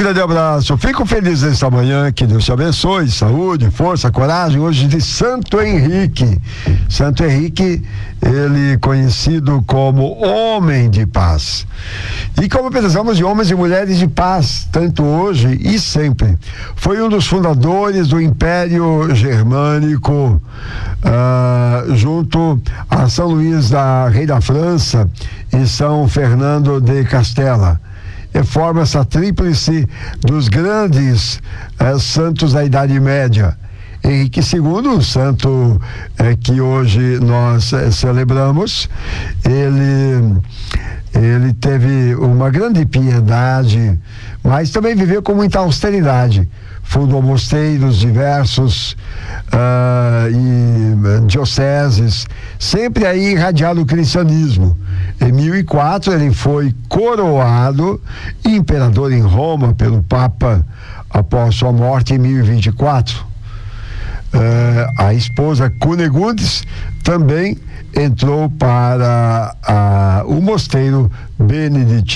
grande abraço. Fico feliz nesta manhã, que Deus te abençoe, saúde, força, coragem, hoje de Santo Henrique. Santo Henrique, ele conhecido como homem de paz. E como precisamos de homens e mulheres de paz, tanto hoje e sempre. Foi um dos fundadores do Império Germânico, junto a São Luís Rei da França e São Fernando de Castela. E forma essa tríplice dos grandes santos da Idade Média. Henrique II, o santo que hoje nós celebramos, ele teve uma grande piedade, mas também viveu com muita austeridade. Fundou mosteiros diversos e dioceses, sempre aí irradiado o cristianismo. Em 1004 ele foi coroado imperador em Roma pelo Papa após sua morte em 1024. A esposa Cunegundes também entrou para o mosteiro beneditino.